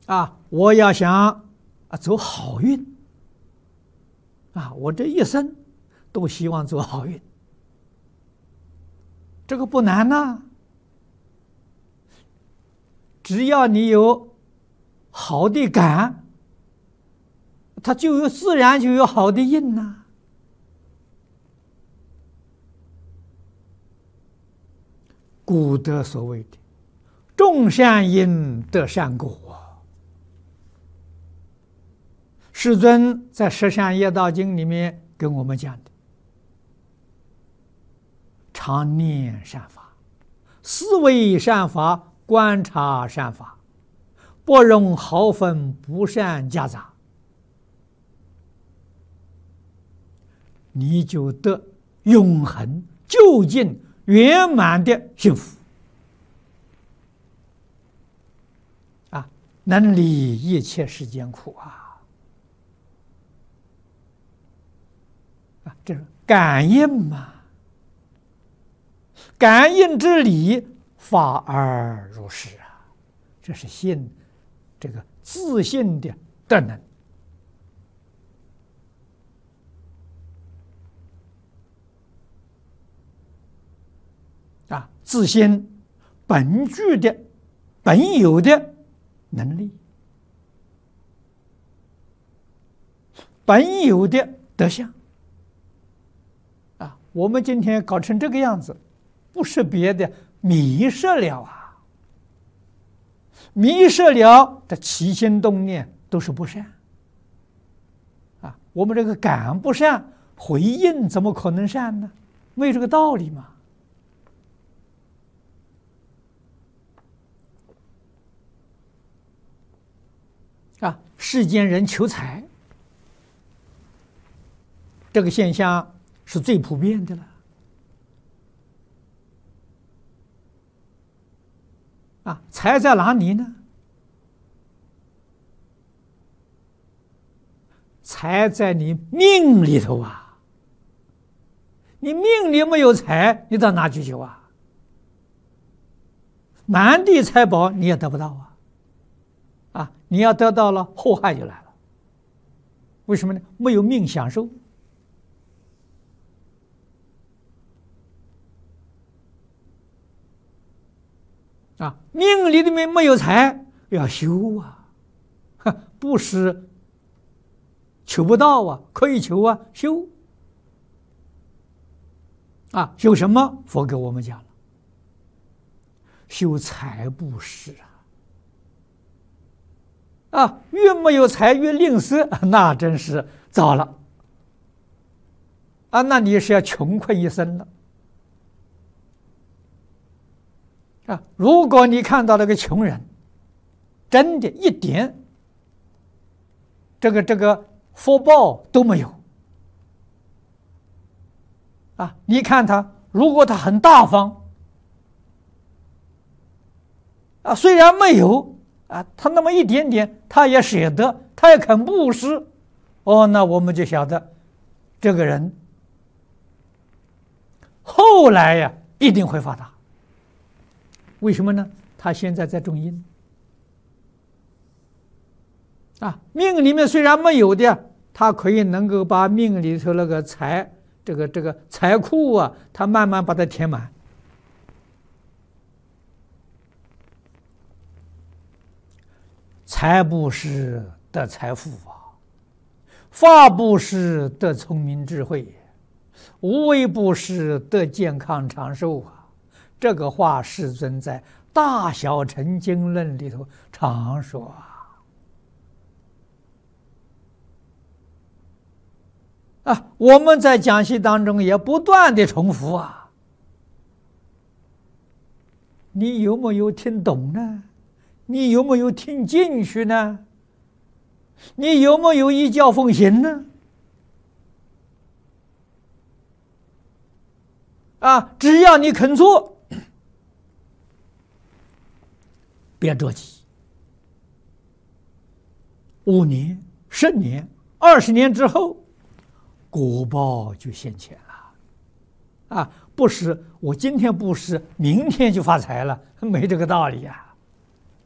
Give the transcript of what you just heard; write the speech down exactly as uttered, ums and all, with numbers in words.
啊，我要想啊走好运啊，我这一生都希望走好运，这个不难呐。只要你有好的感，它就有自然就有好的印呐。故得所谓的种善因得善果。世尊在《十善业道经》里面跟我们讲的，常念善法，思维善法，观察善法，不容毫分不善夹杂，你就得永恒究竟圆满的幸福啊！能离一切世间苦啊！啊，这是感应嘛？感应之理，法而如是啊！这是信，这个自信的德能。啊，自信本具的、本有的能力，本有的德相。啊，我们今天搞成这个样子，不是别的，迷失了啊！迷失了的起心动念都是不善。啊，我们这个感不善，回应怎么可能善呢？没有这个道理嘛。啊，世间人求财，这个现象是最普遍的了。啊，财在哪里呢？财在你命里头啊！你命里没有财，你到哪去求啊？满地财宝你也得不到啊！啊，你要得到了，祸害就来了。为什么呢？没有命享受。啊，命里面没有财，要修啊，不是求不到啊，可以求啊，修。啊，修什么？佛给我们讲了，修财布施啊。啊，越没有财越吝啬，那真是糟了。啊，那你是要穷困一生了。啊，如果你看到那个穷人，真的一点这个这个福报都没有。啊，你看他，如果他很大方，啊，虽然没有。啊，他那么一点点，他也舍得，他也肯布施，哦，那我们就晓得，这个人后来呀一定会发达。为什么呢？他现在在种因。啊，命里面虽然没有的，他可以能够把命里头那个财，这个这个财库啊，他慢慢把它填满。财布施得财富啊，法布施得聪明智慧，无为布施得健康长寿啊！这个话世尊在《大小乘经论》里头常说啊。啊，我们在讲习当中也不断的重复啊，你有没有听懂呢？你有没有听进去呢？你有没有依教奉行呢？啊，只要你肯做，别着急，五年、十年、二十年之后，果报就现前了。啊，不是我今天布施，明天就发财了，没这个道理呀、啊。